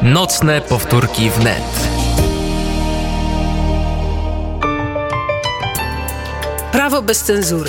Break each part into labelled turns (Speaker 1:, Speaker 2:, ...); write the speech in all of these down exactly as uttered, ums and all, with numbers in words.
Speaker 1: Nocne powtórki wnet.
Speaker 2: Prawo bez cenzury.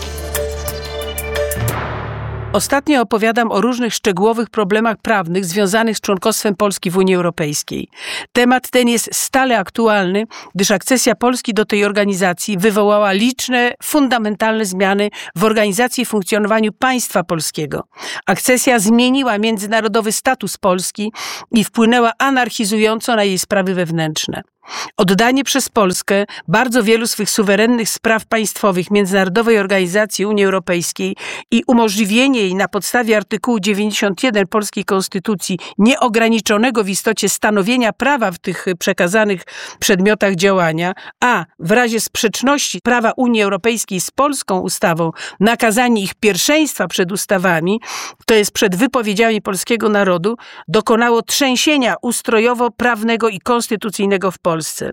Speaker 2: Ostatnio opowiadam o różnych szczegółowych problemach prawnych związanych z członkostwem Polski w Unii Europejskiej. Temat ten jest stale aktualny, gdyż akcesja Polski do tej organizacji wywołała liczne, fundamentalne zmiany w organizacji i funkcjonowaniu państwa polskiego. Akcesja zmieniła międzynarodowy status Polski i wpłynęła anarchizująco na jej sprawy wewnętrzne. Oddanie przez Polskę bardzo wielu swych suwerennych spraw państwowych Międzynarodowej Organizacji Unii Europejskiej i umożliwienie jej na podstawie artykułu dziewięćdziesiątego pierwszego polskiej konstytucji nieograniczonego w istocie stanowienia prawa w tych przekazanych przedmiotach działania, a w razie sprzeczności prawa Unii Europejskiej z polską ustawą nakazanie ich pierwszeństwa przed ustawami, to jest przed wypowiedziami polskiego narodu, dokonało trzęsienia ustrojowo-prawnego i konstytucyjnego w Polsce. Polsce.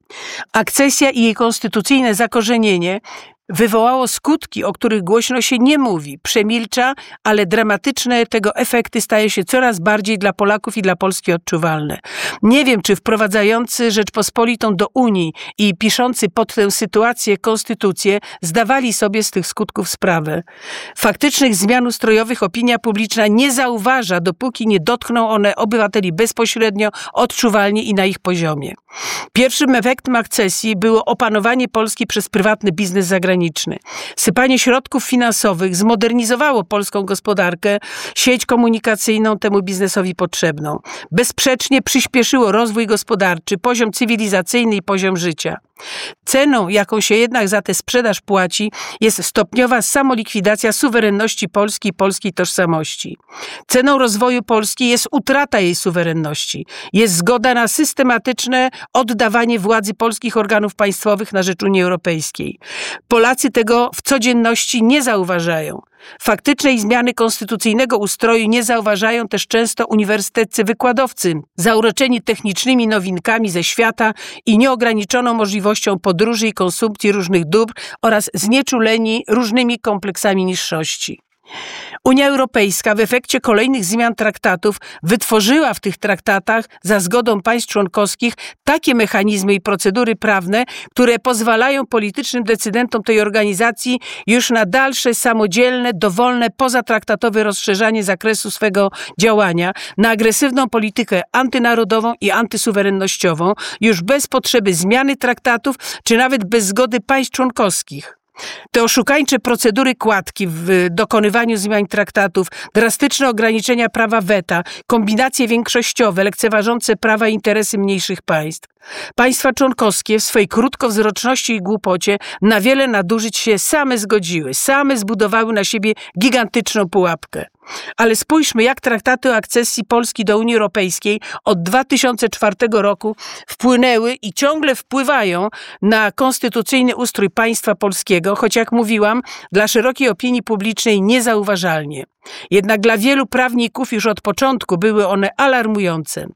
Speaker 2: Akcesja i jej konstytucyjne zakorzenienie wywołało skutki, o których głośno się nie mówi, przemilcza, ale dramatyczne tego efekty stają się coraz bardziej dla Polaków i dla Polski odczuwalne. Nie wiem, czy wprowadzający Rzeczpospolitą do Unii i piszący pod tę sytuację konstytucję zdawali sobie z tych skutków sprawę. Faktycznych zmian ustrojowych opinia publiczna nie zauważa, dopóki nie dotkną one obywateli bezpośrednio, odczuwalnie i na ich poziomie. Pierwszym efektem akcesji było opanowanie Polski przez prywatny biznes zagraniczny. Sypanie środków finansowych zmodernizowało polską gospodarkę, sieć komunikacyjną temu biznesowi potrzebną. Bezsprzecznie przyspieszyło rozwój gospodarczy, poziom cywilizacyjny i poziom życia. Ceną, jaką się jednak za tę sprzedaż płaci, jest stopniowa samolikwidacja suwerenności Polski i polskiej tożsamości. Ceną rozwoju Polski jest utrata jej suwerenności. Jest zgoda na systematyczne oddawanie władzy polskich organów państwowych na rzecz Unii Europejskiej. Polacy tego w codzienności nie zauważają. Faktycznej zmiany konstytucyjnego ustroju nie zauważają też często uniwersyteccy wykładowcy, zauroczeni technicznymi nowinkami ze świata i nieograniczoną możliwością podróży i konsumpcji różnych dóbr oraz znieczuleni różnymi kompleksami niższości. Unia Europejska w efekcie kolejnych zmian traktatów wytworzyła w tych traktatach za zgodą państw członkowskich takie mechanizmy i procedury prawne, które pozwalają politycznym decydentom tej organizacji już na dalsze, samodzielne, dowolne, pozatraktatowe rozszerzanie zakresu swego działania, na agresywną politykę antynarodową i antysuwerennościową, już bez potrzeby zmiany traktatów, czy nawet bez zgody państw członkowskich. Te oszukańcze procedury kładki w dokonywaniu zmian traktatów, drastyczne ograniczenia prawa weta, kombinacje większościowe lekceważące prawa i interesy mniejszych państw. Państwa członkowskie w swojej krótkowzroczności i głupocie na wiele nadużyć się same zgodziły, same zbudowały na siebie gigantyczną pułapkę. Ale spójrzmy, jak traktaty o akcesji Polski do Unii Europejskiej od dwa tysiące czwartego roku wpłynęły i ciągle wpływają na konstytucyjny ustrój państwa polskiego, choć jak mówiłam, dla szerokiej opinii publicznej niezauważalnie. Jednak dla wielu prawników już od początku były one alarmujące.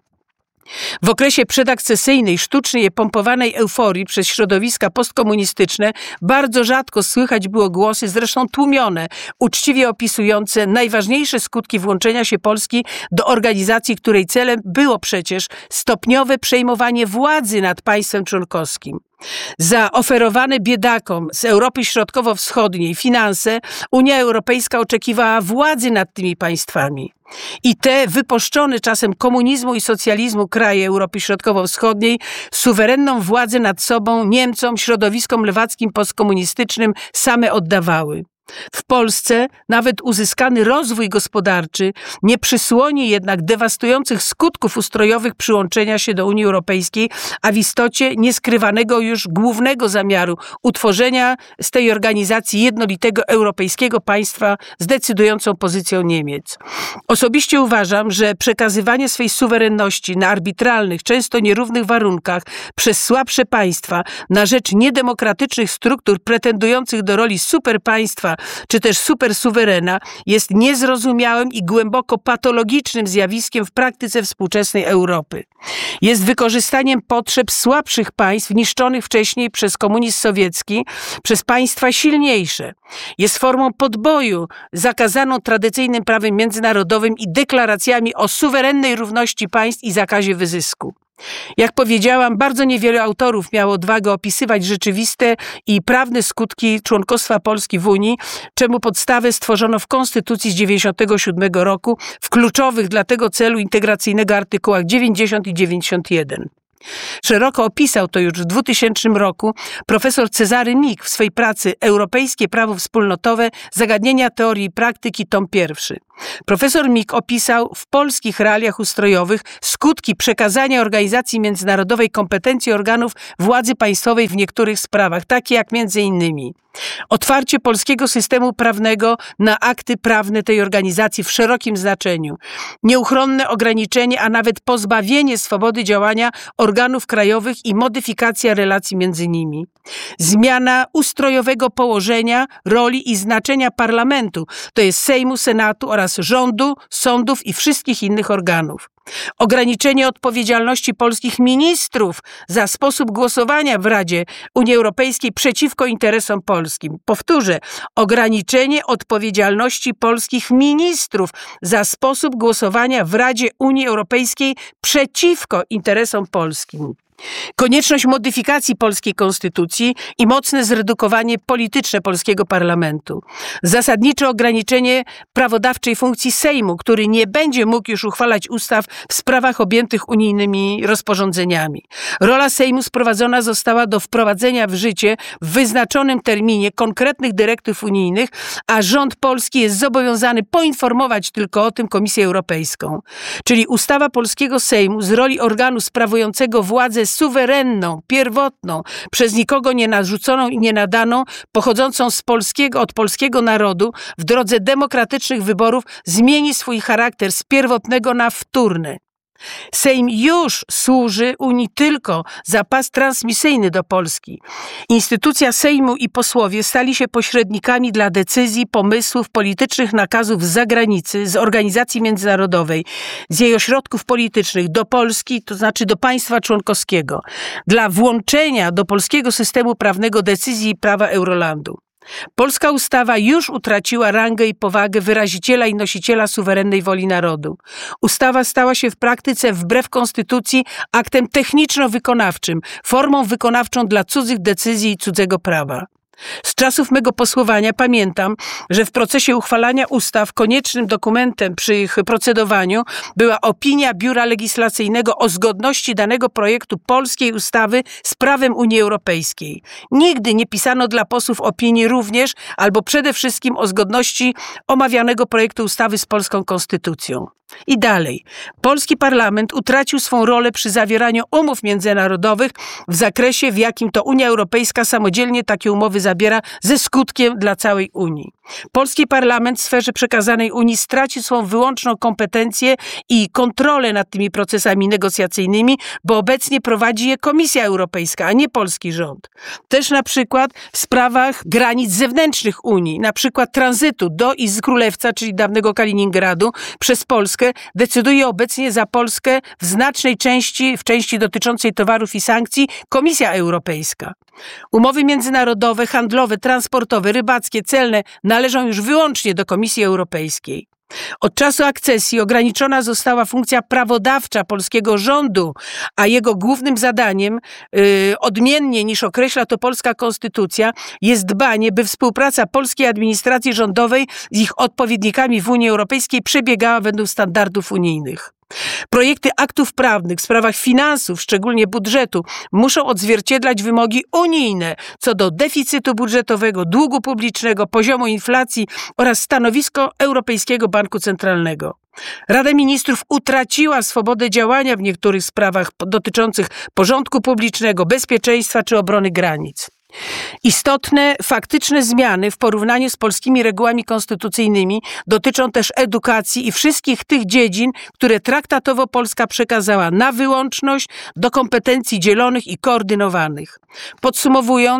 Speaker 2: W okresie przedakcesyjnej, sztucznie pompowanej euforii przez środowiska postkomunistyczne bardzo rzadko słychać było głosy, zresztą tłumione, uczciwie opisujące najważniejsze skutki włączenia się Polski do organizacji, której celem było przecież stopniowe przejmowanie władzy nad państwem członkowskim. Za oferowane biedakom z Europy Środkowo-Wschodniej finanse Unia Europejska oczekiwała władzy nad tymi państwami. I te wypuszczone czasem komunizmu i socjalizmu kraje Europy Środkowo-Wschodniej suwerenną władzę nad sobą Niemcom, środowiskom lewackim postkomunistycznym same oddawały. W Polsce nawet uzyskany rozwój gospodarczy nie przysłoni jednak dewastujących skutków ustrojowych przyłączenia się do Unii Europejskiej, a w istocie nieskrywanego już głównego zamiaru utworzenia z tej organizacji jednolitego europejskiego państwa z decydującą pozycją Niemiec. Osobiście uważam, że przekazywanie swej suwerenności na arbitralnych, często nierównych warunkach przez słabsze państwa na rzecz niedemokratycznych struktur pretendujących do roli superpaństwa czy też supersuwerena jest niezrozumiałym i głęboko patologicznym zjawiskiem w praktyce współczesnej Europy. Jest wykorzystaniem potrzeb słabszych państw niszczonych wcześniej przez komunizm sowiecki, przez państwa silniejsze. Jest formą podboju zakazaną tradycyjnym prawem międzynarodowym i deklaracjami o suwerennej równości państw i zakazie wyzysku. Jak powiedziałam, bardzo niewiele autorów miało odwagę opisywać rzeczywiste i prawne skutki członkostwa Polski w Unii, czemu podstawę stworzono w Konstytucji z dziewięćdziesiątego siódmego roku w kluczowych dla tego celu integracyjnego artykułach dziewięćdziesiąt i dziewięćdziesiąt jeden. Szeroko opisał to już w dwutysięcznym roku profesor Cezary Mick w swej pracy Europejskie prawo wspólnotowe, zagadnienia teorii i praktyki, tom pierwszy. Profesor Mick opisał w polskich realiach ustrojowych skutki przekazania organizacji międzynarodowej kompetencji organów władzy państwowej w niektórych sprawach, takie jak między innymi otwarcie polskiego systemu prawnego na akty prawne tej organizacji w szerokim znaczeniu, nieuchronne ograniczenie, a nawet pozbawienie swobody działania organów krajowych i modyfikacja relacji między nimi, zmiana ustrojowego położenia, roli i znaczenia parlamentu, to jest Sejmu, Senatu oraz rządu, sądów i wszystkich innych organów. Ograniczenie odpowiedzialności polskich ministrów za sposób głosowania w Radzie Unii Europejskiej przeciwko interesom polskim. Powtórzę, ograniczenie odpowiedzialności polskich ministrów za sposób głosowania w Radzie Unii Europejskiej przeciwko interesom polskim. Konieczność modyfikacji polskiej konstytucji i mocne zredukowanie polityczne polskiego parlamentu. Zasadnicze ograniczenie prawodawczej funkcji Sejmu, który nie będzie mógł już uchwalać ustaw w sprawach objętych unijnymi rozporządzeniami. Rola Sejmu sprowadzona została do wprowadzenia w życie w wyznaczonym terminie konkretnych dyrektyw unijnych, a rząd polski jest zobowiązany poinformować tylko o tym Komisję Europejską. Czyli ustawa polskiego Sejmu z roli organu sprawującego władzę suwerenną, pierwotną, przez nikogo nie narzuconą i nie nadaną, pochodzącą z polskiego, od polskiego narodu w drodze demokratycznych wyborów zmieni swój charakter z pierwotnego na wtórny. Sejm już służy Unii tylko za pas transmisyjny do Polski. Instytucja Sejmu i posłowie stali się pośrednikami dla decyzji, pomysłów, politycznych nakazów z zagranicy, z organizacji międzynarodowej, z jej ośrodków politycznych do Polski, to znaczy do państwa członkowskiego, dla włączenia do polskiego systemu prawnego decyzji prawa Eurolandu. Polska ustawa już utraciła rangę i powagę wyraziciela i nosiciela suwerennej woli narodu. Ustawa stała się w praktyce wbrew konstytucji aktem techniczno-wykonawczym, formą wykonawczą dla cudzych decyzji i cudzego prawa. Z czasów mego posłowania pamiętam, że w procesie uchwalania ustaw koniecznym dokumentem przy ich procedowaniu była opinia Biura Legislacyjnego o zgodności danego projektu polskiej ustawy z prawem Unii Europejskiej. Nigdy nie pisano dla posłów opinii również albo przede wszystkim o zgodności omawianego projektu ustawy z polską konstytucją. I dalej. Polski parlament utracił swą rolę przy zawieraniu umów międzynarodowych w zakresie, w jakim to Unia Europejska samodzielnie takie umowy zabiera ze skutkiem dla całej Unii. Polski parlament w sferze przekazanej Unii stracił swą wyłączną kompetencję i kontrolę nad tymi procesami negocjacyjnymi, bo obecnie prowadzi je Komisja Europejska, a nie polski rząd. Też na przykład w sprawach granic zewnętrznych Unii, na przykład tranzytu do i z Królewca, czyli dawnego Kaliningradu, przez Polskę, decyduje obecnie za Polskę w znacznej części, w części dotyczącej towarów i sankcji, Komisja Europejska. Umowy międzynarodowe, handlowe, transportowe, rybackie, celne należą już wyłącznie do Komisji Europejskiej. Od czasu akcesji ograniczona została funkcja prawodawcza polskiego rządu, a jego głównym zadaniem, yy, odmiennie niż określa to polska konstytucja, jest dbanie, by współpraca polskiej administracji rządowej z ich odpowiednikami w Unii Europejskiej przebiegała według standardów unijnych. Projekty aktów prawnych w sprawach finansów, szczególnie budżetu, muszą odzwierciedlać wymogi unijne co do deficytu budżetowego, długu publicznego, poziomu inflacji oraz stanowisko Europejskiego Banku Centralnego. Rada Ministrów utraciła swobodę działania w niektórych sprawach dotyczących porządku publicznego, bezpieczeństwa czy obrony granic. Istotne, faktyczne zmiany w porównaniu z polskimi regułami konstytucyjnymi dotyczą też edukacji i wszystkich tych dziedzin, które traktatowo Polska przekazała na wyłączność do kompetencji dzielonych i koordynowanych. Podsumowując,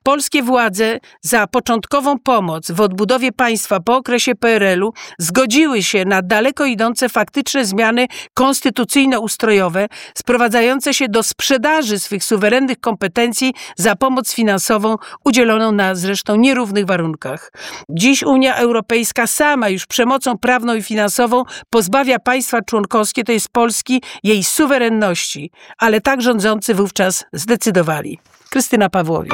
Speaker 2: Polskie władze za początkową pomoc w odbudowie państwa po okresie P R L u zgodziły się na daleko idące faktyczne zmiany konstytucyjno-ustrojowe sprowadzające się do sprzedaży swych suwerennych kompetencji za pomoc finansową udzieloną na zresztą nierównych warunkach. Dziś Unia Europejska sama już przemocą prawną i finansową pozbawia państwa członkowskie, to jest Polski, jej suwerenności, ale tak rządzący wówczas zdecydowali. Krystyna Pawłowicz.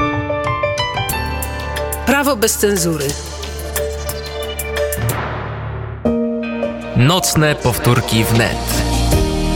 Speaker 2: Prawo bez cenzury.
Speaker 1: Nocne powtórki wnet.